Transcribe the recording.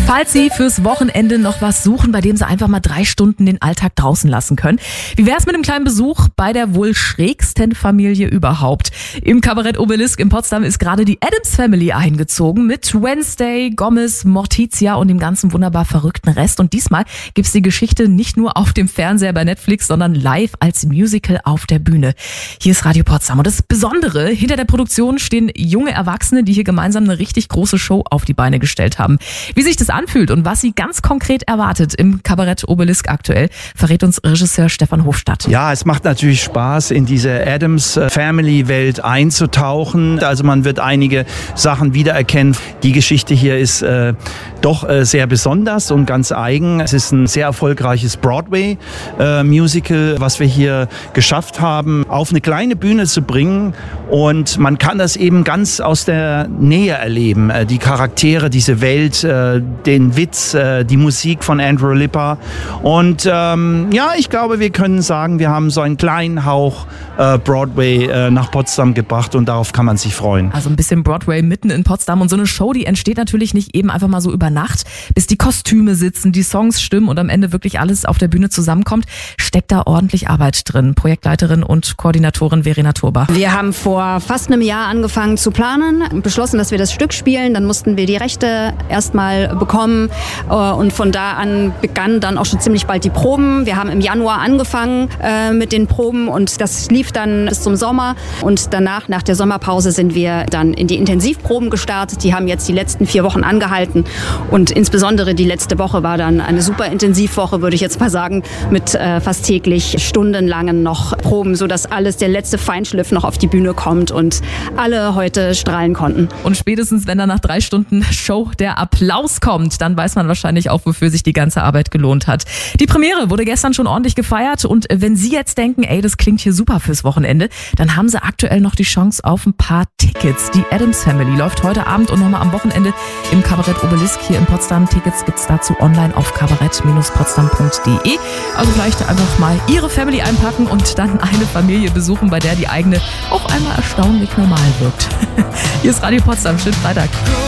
Falls Sie fürs Wochenende noch was suchen, bei dem Sie einfach mal 3 Stunden den Alltag draußen lassen können. Wie wär's mit einem kleinen Besuch bei der wohl schrägsten Familie überhaupt? Im Kabarett Obelisk in Potsdam ist gerade die Addams Family eingezogen mit Wednesday, Gomez, Morticia und dem ganzen wunderbar verrückten Rest. Und diesmal gibt's die Geschichte nicht nur auf dem Fernseher bei Netflix, sondern live als Musical auf der Bühne. Hier ist Radio Potsdam. Und das Besondere, hinter der Produktion stehen junge Erwachsene, die hier gemeinsam eine richtig große Show auf die Beine gestellt haben. Wie sich das anfühlt und was sie ganz konkret erwartet im Kabarett Obelisk aktuell, verrät uns Regisseur Stefan Hofstadt. Ja, es macht natürlich Spaß, in diese Addams Family Welt einzutauchen. Also man wird einige Sachen wiedererkennen. Die Geschichte hier ist doch sehr besonders und ganz eigen. Es ist ein sehr erfolgreiches Broadway-Musical, was wir hier geschafft haben, auf eine kleine Bühne zu bringen. Und man kann das eben ganz aus der Nähe erleben. Die Charaktere, diese Welt, den Witz, die Musik von Andrew Lipper. Und ja, ich glaube, wir können sagen, wir haben so einen kleinen Hauch Broadway nach Potsdam gebracht und darauf kann man sich freuen. Also ein bisschen Broadway mitten in Potsdam und so eine Show, die entsteht natürlich nicht eben einfach mal so über Nacht, bis die Kostüme sitzen, die Songs stimmen und am Ende wirklich alles auf der Bühne zusammenkommt, steckt da ordentlich Arbeit drin. Projektleiterin und Koordinatorin Verena Turba. Wir haben vor fast einem Jahr angefangen zu planen und beschlossen, dass wir das Stück spielen. Dann mussten wir die Rechte erstmal bekommen und von da an begannen dann auch schon ziemlich bald die Proben. Wir haben im Januar angefangen mit den Proben und das lief dann bis zum Sommer und danach, nach der Sommerpause, sind wir dann in die Intensivproben gestartet. Die haben jetzt die letzten 4 Wochen angehalten und insbesondere die letzte Woche war dann eine super Intensivwoche, würde ich jetzt mal sagen, mit fast täglich stundenlangen noch Proben, sodass alles, der letzte Feinschliff noch auf die Bühne kommt und alle heute strahlen konnten. Und spätestens, wenn dann nach 3 Stunden Show der Applaus kommt, dann weiß man wahrscheinlich auch, wofür sich die ganze Arbeit gelohnt hat. Die Premiere wurde gestern schon ordentlich gefeiert und wenn Sie jetzt denken, ey, das klingt hier super fürs Wochenende, dann haben Sie aktuell noch die Chance auf ein paar Tickets. Die Addams Family läuft heute Abend und nochmal am Wochenende im Kabarett Obelisk hier in Potsdam. Tickets gibt's dazu online auf kabarett-potsdam.de. Also vielleicht einfach mal Ihre Family einpacken und dann eine Familie besuchen, bei der die eigene auf einmal erstaunlich normal wirkt. Hier ist Radio Potsdam. Schönen Freitag.